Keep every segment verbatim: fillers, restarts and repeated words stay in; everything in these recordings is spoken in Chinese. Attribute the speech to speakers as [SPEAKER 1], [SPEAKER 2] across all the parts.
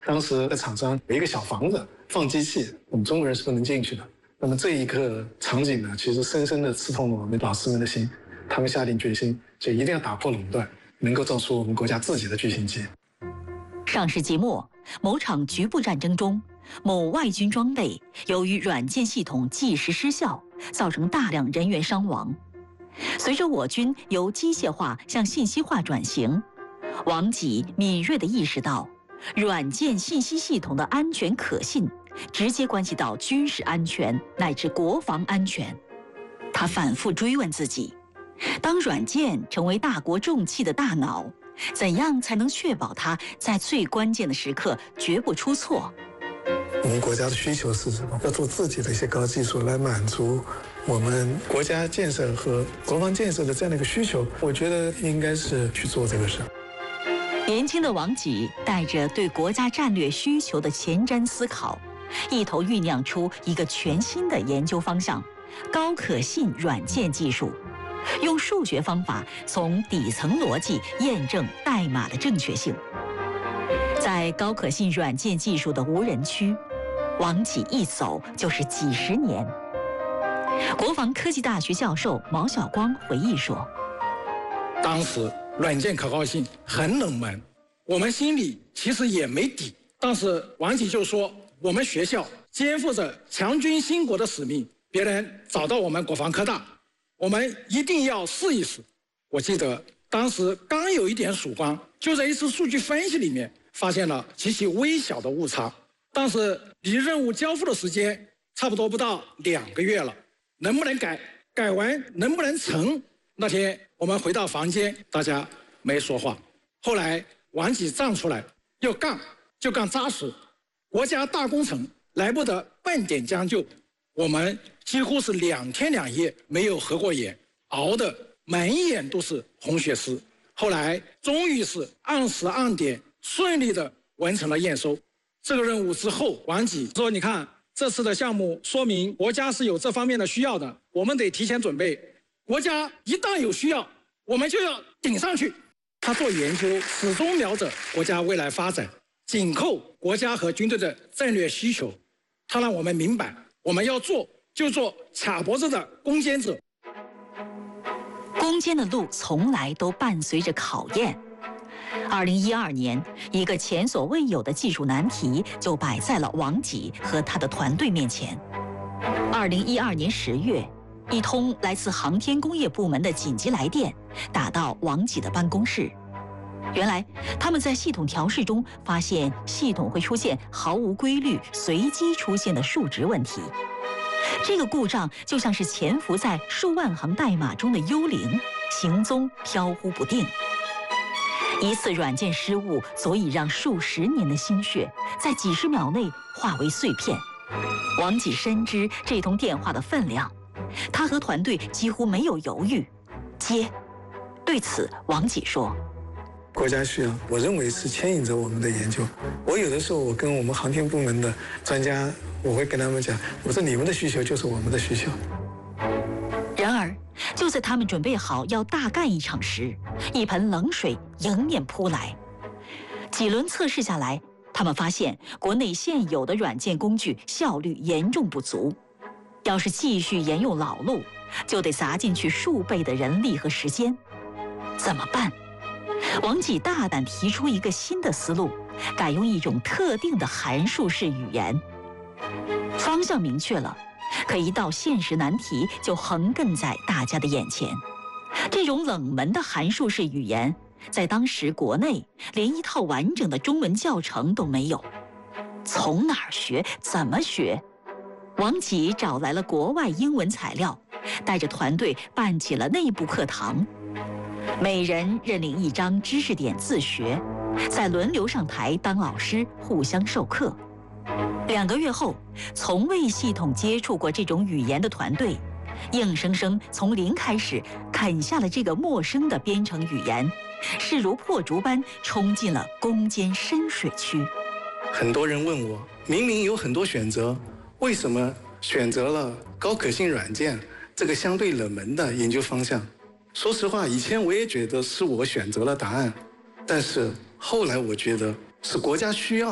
[SPEAKER 1] 当时的厂商有一个小房子放机器，我们中国人是不能进去的。那么这一刻场景呢，其实深深地刺痛了我们老师们的心。他们下定决心，就一定要打破垄断，能够造出我们国家自己的巨型机。
[SPEAKER 2] 上世纪末，某场局部战争中，某外军装备由于软件系统计时失效，造成大量人员伤亡。随着我军由机械化向信息化转型，王济敏锐地意识到，软件信息系统的安全可信，直接关系到军事安全乃至国防安全。他反复追问自己，当软件成为大国重器的大脑，怎样才能确保它在最关键的时刻绝不出错？
[SPEAKER 1] 我们国家的需求是什么？要做自己的一些高技术来满足我们国家建设和国防建设的这样的一个需求。我觉得应该是去做这个事。
[SPEAKER 2] 年轻的王济带着对国家战略需求的前瞻思考，一头酝酿出一个全新的研究方向——高可信软件技术。用数学方法从底层逻辑验证代码的正确性。在高可信软件技术的无人区，王济一走就是几十年。国防科技大学教授毛晓光回忆说：“
[SPEAKER 3] 当时软件可靠性很冷门，我们心里其实也没底。当时王济就说，我们学校肩负着强军兴国的使命，别人找到我们国防科大，我们一定要试一试。我记得当时刚有一点曙光，就在一次数据分析里面发现了极其微小的误差。当时离任务交付的时间差不多不到两个月了，能不能改？改完能不能成？那天我们回到房间，大家没说话。后来王济站出来，要干就干扎实，国家大工程来不得半点将就。我们几乎是两天两夜没有合过眼，熬得满眼都是红血丝。后来终于是按时按点顺利的完成了验收。这个任务之后，王济说：“你看，这次的项目说明国家是有这方面的需要的，我们得提前准备。国家一旦有需要，我们就要顶上去。”他做研究始终瞄着国家未来发展，紧扣国家和军队的战略需求。他让我们明白，我们要做就做卡脖子的攻坚者。
[SPEAKER 2] 攻坚的路从来都伴随着考验。二零一二年，一个前所未有的技术难题就摆在了王济和他的团队面前。二零一二年十月，一通来自航天工业部门的紧急来电打到王济的办公室。原来，他们在系统调试中发现系统会出现毫无规律、随机出现的数值问题。这个故障就像是潜伏在数万行代码中的幽灵，行踪飘忽不定。一次软件失误足以让数十年的心血在几十秒内化为碎片。王济深知这通电话的分量，他和团队几乎没有犹豫，接。对此，王济说：“
[SPEAKER 1] 国家需要，我认为是牵引着我们的研究。我有的时候，我跟我们航天部门的专家，我会跟他们讲，我说你们的需求就是我们的需求。”
[SPEAKER 2] 然而，就在他们准备好要大干一场时，一盆冷水迎面扑来。几轮测试下来，他们发现国内现有的软件工具效率严重不足，要是继续沿用老路，就得砸进去数倍的人力和时间。怎么办？王济大胆提出一个新的思路，改用一种特定的函数式语言。方向明确了，可一道现实难题就横亘在大家的眼前。这种冷门的函数式语言，在当时国内连一套完整的中文教程都没有，从哪儿学？怎么学？王济找来了国外英文材料，带着团队办起了内部课堂，每人认领一张知识点自学，再轮流上台当老师，互相授课。两个月后，从未系统接触过这种语言的团队，硬生生从零开始啃下了这个陌生的编程语言，势如破竹般冲进了攻坚深水区。
[SPEAKER 1] 很多人问我，明明有很多选择，为什么选择了高可信软件这个相对冷门的研究方向？说实话，以前我也觉得是我选择了答案，但是后来我觉得是国家需要，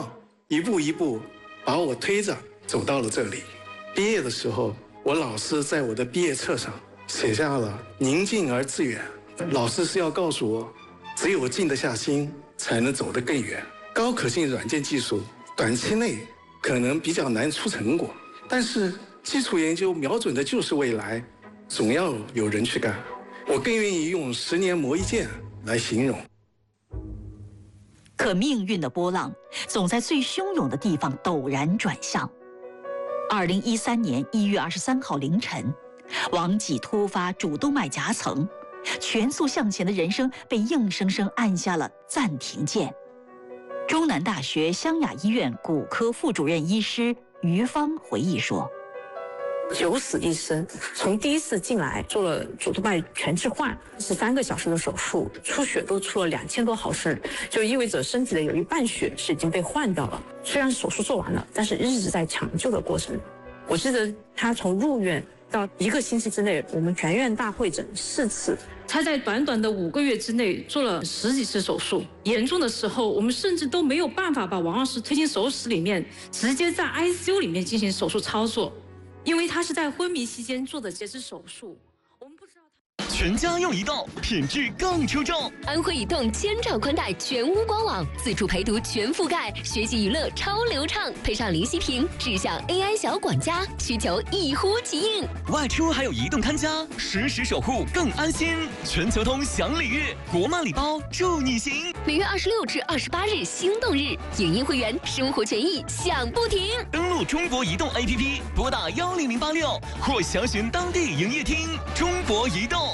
[SPEAKER 1] 一步一步把我推着走到了这里。毕业的时候，我老师在我的毕业册上写下了“宁静而致远”。老师是要告诉我，只有静得下心，才能走得更远。高可信软件技术短期内可能比较难出成果，但是基础研究瞄准的就是未来，总要有人去干。我更愿意用十年磨一剑来形容。
[SPEAKER 2] 可命运的波浪总在最汹涌的地方陡然转向。二零一三年一月二十三号凌晨，王己突发主动脉夹层，全速向前的人生被硬生生按下了暂停键。中南大学湘雅医院骨科副主任医师于芳回忆说：“
[SPEAKER 4] 九死一生，从第一次进来做了主动脉全置换，十三个小时的手术，出血都出了两千多毫升，就意味着身体的有一半血是已经被换掉了。虽然手术做完了，但是一直在抢救的过程。我记得他从入院到一个星期之内，我们全院大会诊四次。
[SPEAKER 5] 他在短短的五个月之内做了十几次手术，严重的时候，我们甚至都没有办法把王老师推进手术室里面，直接在 I C U 里面进行手术操作。”因为他是在昏迷期间做的截肢手术，我们不知道他。
[SPEAKER 6] 全家用移动，品质更出众。
[SPEAKER 7] 安徽移动千兆宽带全屋官网，自主陪读全覆盖，学习娱乐超流畅，配上零息屏，智享 A I 小管家，需求一呼即应。
[SPEAKER 6] 外出还有移动看家，实时守护更安心。全球通享礼遇，国漫礼包祝你行。
[SPEAKER 7] 每月二十六至二十八日心动日，影音会员生活权益享不停。
[SPEAKER 6] 登录中国移动 A P P， 拨打幺零零八六或详询当地营业厅。中国移动。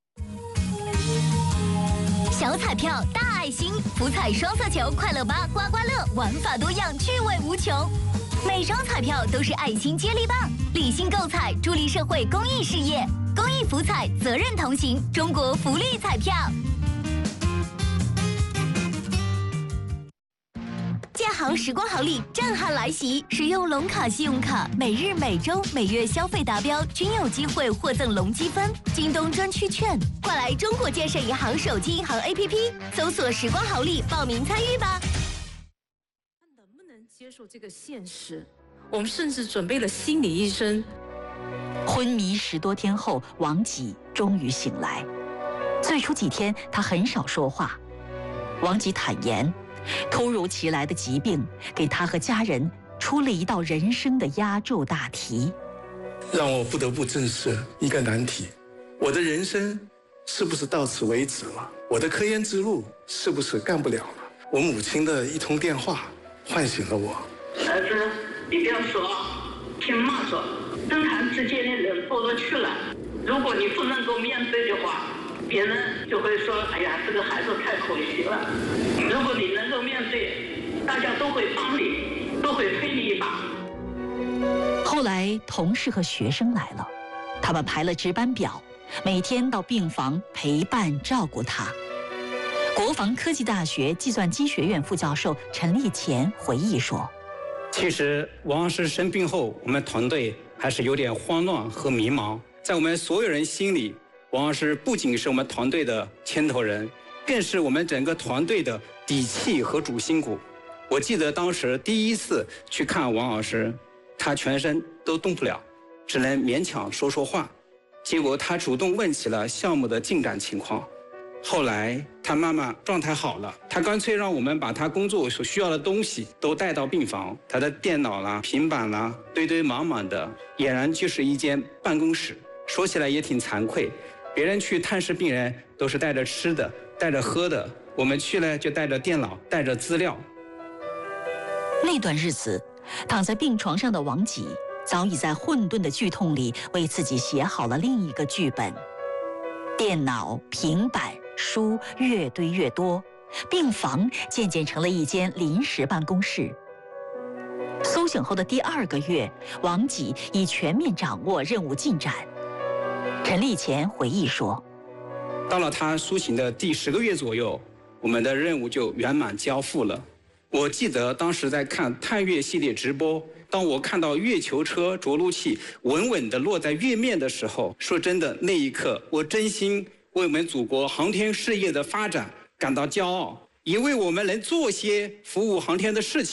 [SPEAKER 7] 小彩票大爱心，福彩双色球、快乐八、刮刮乐，玩法多样，趣味无穷。每张彩票都是爱心接力棒，理性购彩，助力社会公益事业。公益福彩，责任同行，中国福利彩票。建行时光好礼震撼来袭！使用龙卡信用卡，每日、每周、每月消费达标均有机会获赠龙积分、京东专区券。快来中国建设银行手机银行 A P P 搜索“时光好礼”报名参与吧。
[SPEAKER 5] 他能不能接受这个现实？我们甚至准备了心理医生。
[SPEAKER 2] 昏迷十多天后，王己终于醒来。最初几天，他很少说话。王己坦言，突如其来的疾病给他和家人出了一道人生的压轴大题，
[SPEAKER 1] 让我不得不正视一个难题：我的人生是不是到此为止了？我的科研之路是不是干不了了？我母亲的一通电话唤醒了我。
[SPEAKER 8] 儿子，你不要说，听妈说，政坛之间的人多了去了，如果你不能够面对的话，别人就会说，哎呀，这个孩子太可惜了。如果你能够面对，大家都会帮你，都会推你一把。
[SPEAKER 2] 后来同事和学生来了，他们排了值班表，每天到病房陪伴照顾他。国防科技大学计算机学院副教授陈立乾回忆说：
[SPEAKER 9] 其实王老师生病后，我们团队还是有点慌乱和迷茫。在我们所有人心里，王老师不仅是我们团队的牵头人，更是我们整个团队的底气和主心骨。我记得当时第一次去看王老师，他全身都动不了，只能勉强说说话。结果他主动问起了项目的进展情况。后来他妈妈状态好了，他干脆让我们把他工作所需要的东西都带到病房，他的电脑啦、平板啦，堆堆满满的，俨然就是一间办公室。说起来也挺惭愧，别人去探视病人都是带着吃的、带着喝的，我们去了就带着电脑、带着资料。
[SPEAKER 2] 那段日子，躺在病床上的王己早已在混沌的剧痛里为自己写好了另一个剧本。电脑、平板、书越堆越多，病房渐渐成了一间临时办公室。苏醒后的第二个月，王己已全面掌握任务进展。陈立乾回忆说：
[SPEAKER 9] 到了他苏醒的第十个月左右，我们的任务就圆满交付了。我记得当时在看探月系列直播，当我看到月球车着陆器稳稳地落在月面的时候，说真的，那一刻我真心为我们祖国航天事业的发展感到骄傲，也为我们能做些服务航天的事情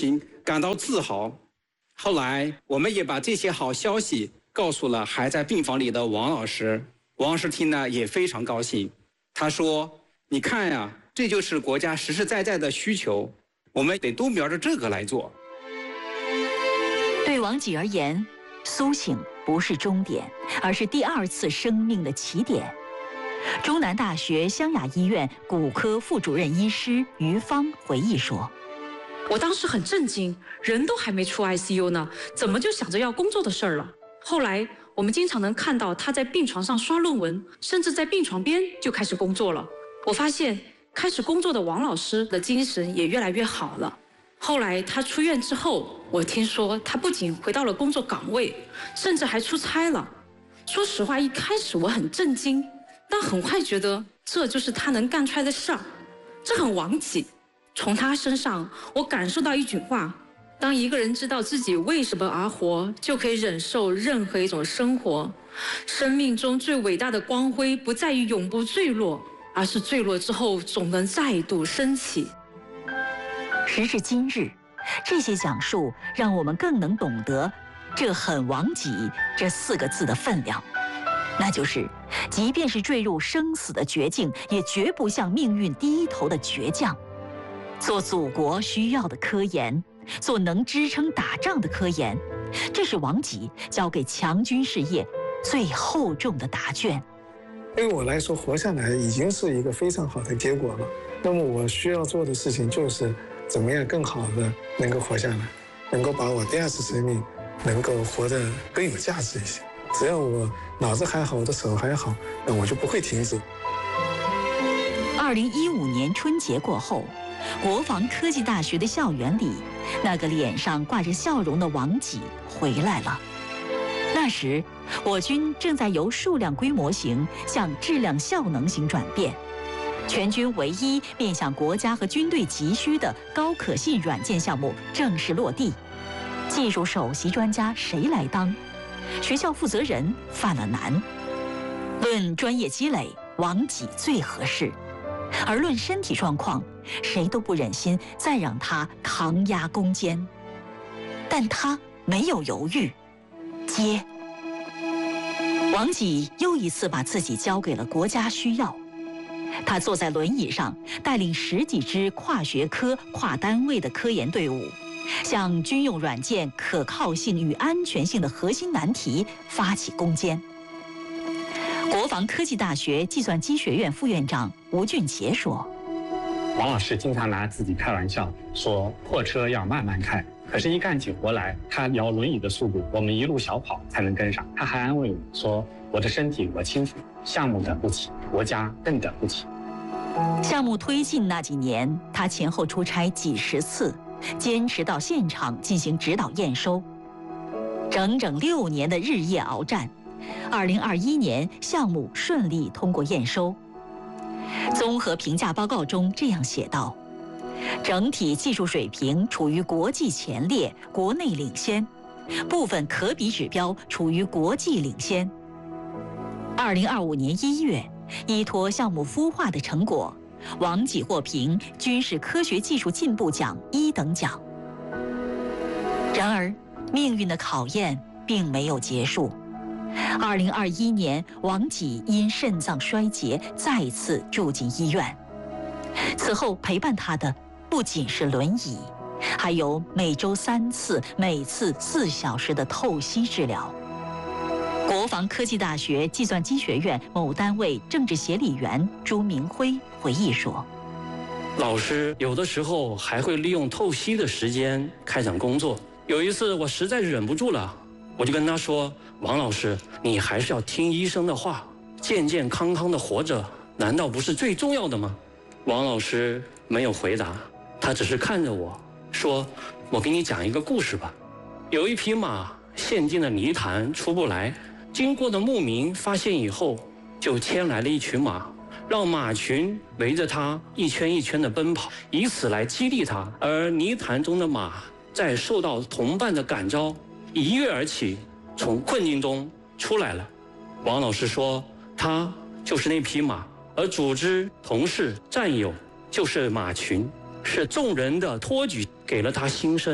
[SPEAKER 9] 感到自豪。后来，我们也把这些好消息告诉了还在病房里的王老师。王老师听了也非常高兴，他说：“你看呀，这就是国家实实在在的需求，我们得都瞄着这个来做。”
[SPEAKER 2] 对王吉而言，苏醒不是终点，而是第二次生命的起点。中南大学湘雅医院骨科副主任医师于芳回忆说：“
[SPEAKER 5] 我当时很震惊，人都还没出 I C U 呢，怎么就想着要工作的事儿了？后来我们经常能看到他在病床上刷论文，甚至在病床边就开始工作了。我发现开始工作的王老师的精神也越来越好了。后来他出院之后，我听说他不仅回到了工作岗位，甚至还出差了。说实话，一开始我很震惊，但很快觉得这就是他能干出来的事儿，这很王吉。从他身上，我感受到一句话：当一个人知道自己为什么而活，就可以忍受任何一种生活。生命中最伟大的光辉，不在于永不坠落，而是坠落之后总能再度升起。
[SPEAKER 2] 时至今日，这些讲述让我们更能懂得这很王吉这四个字的分量。那就是，即便是坠入生死的绝境，也绝不向命运低头的倔强。做祖国需要的科研，做能支撑打仗的科研，这是王吉交给强军事业最厚重的答卷。
[SPEAKER 1] 对我来说，活下来已经是一个非常好的结果了。那么我需要做的事情就是怎么样更好的能够活下来，能够把我第二次生命能够活得更有价值一些。只要我脑子还好，我的手还好，那我就不会停止。
[SPEAKER 2] 二零一五年春节过后，国防科技大学的校园里，那个脸上挂着笑容的王吉回来了。那时，我军正在由数量规模型向质量效能型转变，全军唯一面向国家和军队急需的高可信软件项目正式落地。技术首席专家谁来当？学校负责人犯了难。论专业积累，王吉最合适；而论身体状况，谁都不忍心再让他扛压攻坚。但他没有犹豫，接。王吉又一次把自己交给了国家需要。他坐在轮椅上，带领十几支跨学科、跨单位的科研队伍，向军用软件可靠性与安全性的核心难题发起攻坚。国防科技大学计算机学院副院长吴俊杰说：“
[SPEAKER 10] 王老师经常拿自己开玩笑，说破车要慢慢开，可是一干起活来，他摇轮椅的速度，我们一路小跑才能跟上。他还安慰我说：我的身体我清楚，项目等不起，国家更等不起。”
[SPEAKER 2] 项目推进那几年，他前后出差几十次，坚持到现场进行指导验收，整整六年的日夜鏖战。二零二一年，项目顺利通过验收。综合评价报告中这样写道：整体技术水平处于国际前列，国内领先，部分可比指标处于国际领先。二零二五年一月，依托项目孵化的成果，王吉获评军事科学技术进步奖一等奖。然而，命运的考验并没有结束。二零二一年，王吉因肾脏衰竭再次住进医院。此后陪伴他的不仅是轮椅，还有每周三次、每次四小时的透析治疗。国防科技大学计算机学院某单位政治协理员朱明辉回忆说：“
[SPEAKER 11] 老师有的时候还会利用透析的时间开展工作。有一次我实在是忍不住了，我就跟他说：王老师，你还是要听医生的话，健健康康的活着，难道不是最重要的吗？”王老师没有回答，他只是看着我说：“我给你讲一个故事吧。有一匹马陷进了泥潭出不来，经过的牧民发现以后，就牵来了一群马，让马群围着它一圈一圈的奔跑，以此来激励它。而泥潭中的马在受到同伴的感召，一跃而起，从困境中出来了。”王老师说，他就是那匹马，而组织、同事、战友就是马群，是众人的托举给了他新生，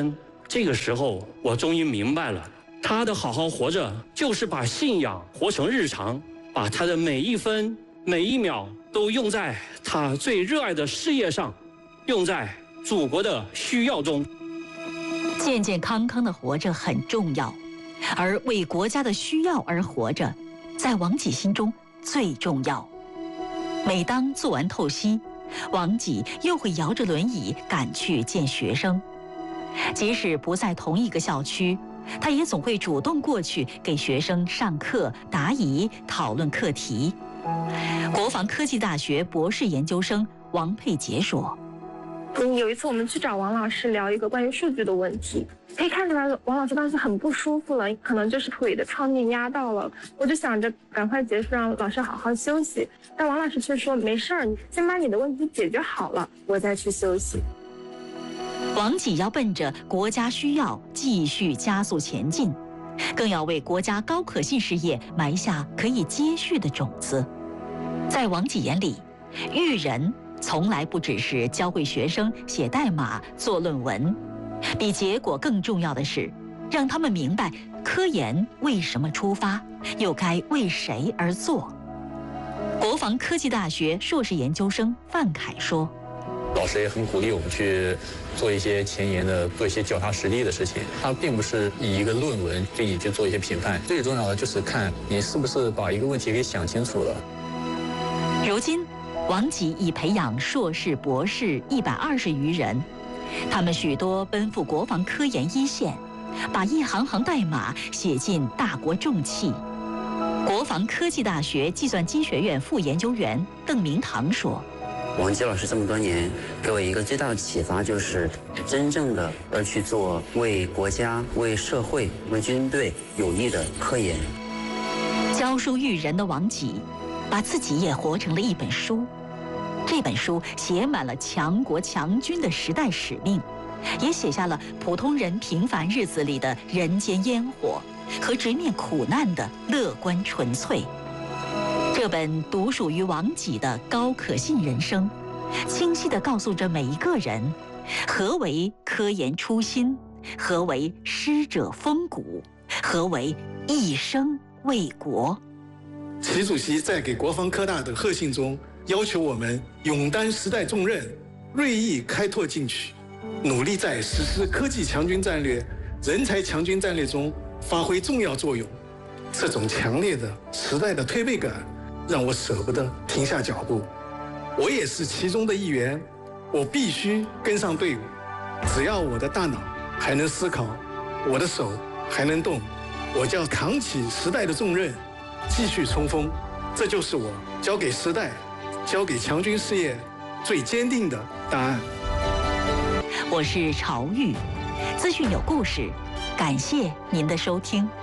[SPEAKER 11] 这个时候，我终于明白了，他的好好活着，就是把信仰活成日常，把他的每一分每一秒都用在他最热爱的事业上，用在祖国的需要中。
[SPEAKER 2] 健健康康的活着很重要，而为国家的需要而活着，在王启心中最重要。每当做完透析，王启又会摇着轮椅赶去见学生。即使不在同一个校区，他也总会主动过去给学生上课、答疑、讨论课题。国防科技大学博士研究生王佩杰说：“
[SPEAKER 12] 嗯，有一次我们去找王老师聊一个关于数据的问题，可以看出来王老师当时很不舒服了，可能就是腿的创面压到了。我就想着赶快结束，让老师好好休息。但王老师却说没事儿，先把你的问题解决好了，我再去休息。”
[SPEAKER 2] 王启要奔着国家需要继续加速前进，更要为国家高可信事业埋下可以接续的种子。在王启眼里，育人从来不只是教会学生写代码、做论文，比结果更重要的是，让他们明白科研为什么出发，又该为谁而做。国防科技大学硕士研究生范凯说：“
[SPEAKER 13] 老师也很鼓励我们去做一些前沿的、做一些脚踏实地的事情。它并不是以一个论文对你去做一些评判，最重要的就是看你是不是把一个问题给想清楚了。”
[SPEAKER 2] 如今，王启已培养硕士、博士一百二十余人，他们许多奔赴国防科研一线，把一行行代码写进大国重器。国防科技大学计算机学院副研究员邓明堂说：“
[SPEAKER 14] 王启老师这么多年给我一个最大的启发，就是真正的要去做为国家、为社会、为军队有益的科研。”
[SPEAKER 2] 教书育人的王启，把自己也活成了一本书。这本书写满了强国强军的时代使命，也写下了普通人平凡日子里的人间烟火和直面苦难的乐观纯粹。这本独属于王启的高可信人生，清晰地告诉着每一个人，何为科研初心，何为师者风骨，何为一生为国。
[SPEAKER 1] 习主席在给国防科大的贺信中，要求我们勇担时代重任，锐意开拓进取，努力在实施科技强军战略、人才强军战略中发挥重要作用。这种强烈的时代的推背感，让我舍不得停下脚步。我也是其中的一员，我必须跟上队伍。只要我的大脑还能思考，我的手还能动，我就要扛起时代的重任，继续冲锋。这就是我交给时代、交给强军事业最坚定的答案。
[SPEAKER 2] 我是朝玉，资讯有故事，感谢您的收听。